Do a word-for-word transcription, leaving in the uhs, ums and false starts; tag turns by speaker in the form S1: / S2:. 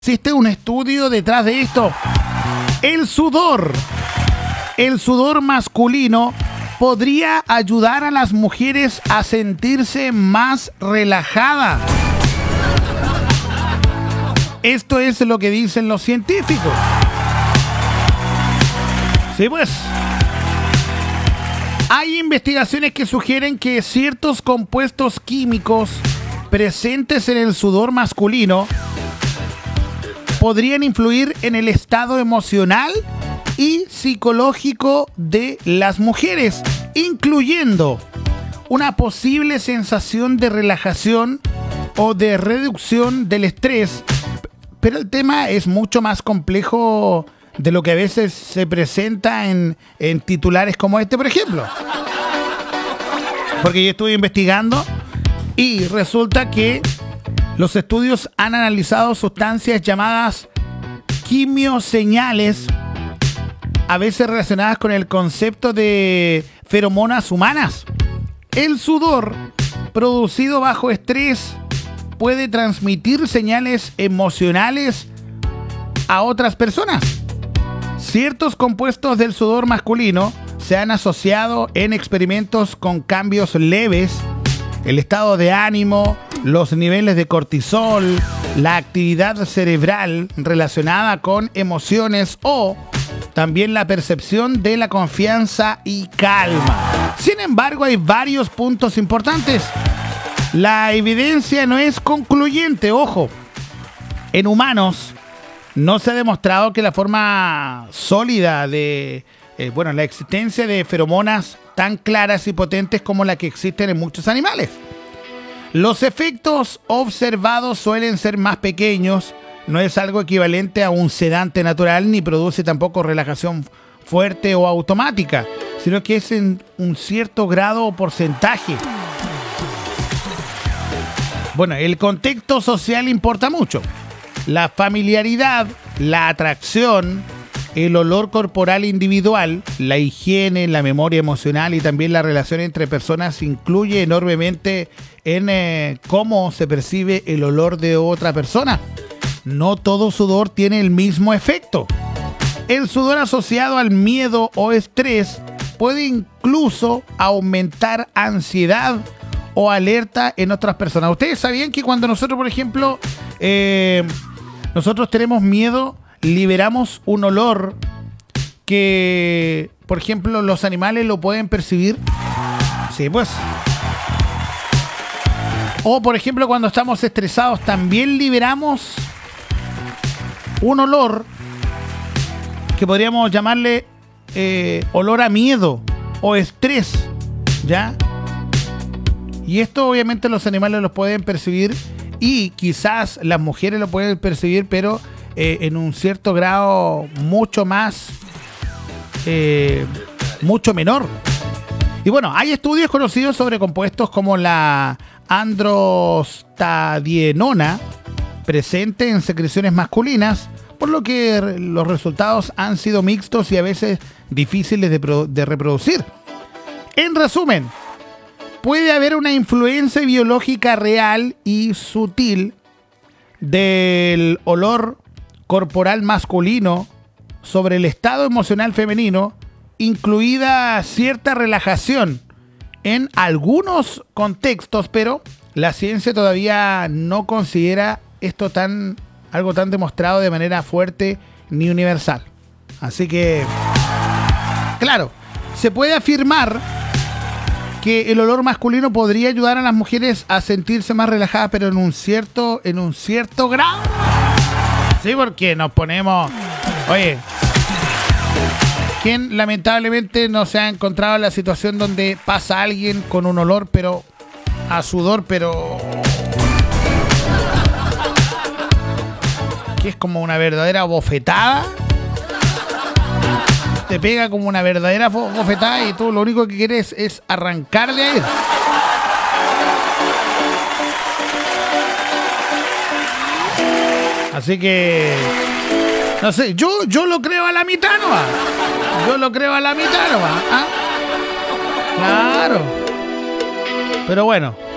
S1: Existe un estudio detrás de esto. El sudor, el sudor masculino podría ayudar a las mujeres a sentirse más relajadas. Esto es lo que dicen los científicos. Sí, pues. Hay investigaciones que sugieren que ciertos compuestos químicos presentes en el sudor masculino podrían influir en el estado emocional y psicológico de las mujeres, incluyendo una posible sensación de relajación o de reducción del estrés. Pero el tema es mucho más complejo de lo que a veces se presenta en, en titulares como este, por ejemplo. Porque yo estuve investigando y resulta que los estudios han analizado sustancias llamadas quimioseñales, a veces relacionadas con el concepto de feromonas humanas. El sudor producido bajo estrés puede transmitir señales emocionales a otras personas. Ciertos compuestos del sudor masculino se han asociado en experimentos con cambios leves, el estado de ánimo, los niveles de cortisol, la actividad cerebral relacionada con emociones o también la percepción de la confianza y calma. Sin embargo, hay varios puntos importantes. La evidencia no es concluyente, ojo. En humanos no se ha demostrado que la forma sólida de, eh, bueno, la existencia de feromonas tan claras y potentes como la que existen en muchos animales. Los efectos observados suelen ser más pequeños, no es algo equivalente a un sedante natural ni produce tampoco relajación fuerte o automática, sino que es en un cierto grado o porcentaje. Bueno, el contexto social importa mucho. La familiaridad, la atracción, el olor corporal individual, la higiene, la memoria emocional y también la relación entre personas influye enormemente en eh, cómo se percibe el olor de otra persona. No todo sudor tiene el mismo efecto. El sudor asociado al miedo o estrés puede incluso aumentar ansiedad o alerta en otras personas. ¿Ustedes sabían que cuando nosotros, por ejemplo, eh, nosotros tenemos miedo, liberamos un olor que, por ejemplo, los animales lo pueden percibir? Sí, pues. O, por ejemplo, cuando estamos estresados, también liberamos un olor que podríamos llamarle eh, olor a miedo o estrés, ¿ya? Y esto obviamente los animales lo pueden percibir y quizás las mujeres lo pueden percibir, pero eh, en un cierto grado mucho más, eh, mucho menor. Y bueno, hay estudios conocidos sobre compuestos como la androstadienona presente en secreciones masculinas, por lo que los resultados han sido mixtos y a veces difíciles de, pro- de reproducir. En resumen, puede haber una influencia biológica real y sutil del olor corporal masculino sobre el estado emocional femenino, incluida cierta relajación en algunos contextos, pero la ciencia todavía no considera esto tan algo tan demostrado de manera fuerte ni universal. Así que, claro, se puede afirmar que el olor masculino podría ayudar a las mujeres a sentirse más relajadas, pero en un cierto, en un cierto grado. Sí, porque nos ponemos... Oye, ¿quién lamentablemente no se ha encontrado en la situación donde pasa alguien con un olor, pero a sudor, pero... que es como una verdadera bofetada? Te pega como una verdadera bofetada y tú lo único que quieres es arrancar de ahí. Así que no sé, yo, yo lo creo a la mitad nomás. Yo lo creo a la mitad nomás, ¿ah? Claro. Pero bueno,